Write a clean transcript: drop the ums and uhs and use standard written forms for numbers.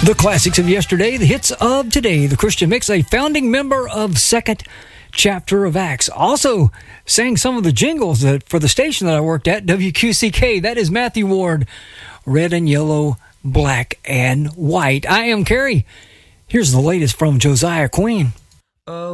The classics of yesterday, the hits of today. The Christian Mix, a founding member of Second Chapter of Acts. Also sang some of the jingles for the station that I worked at, WQCK. That is Matthew Ward, Red and Yellow, Black and White. I am Kerry. Here's the latest from Josiah Queen.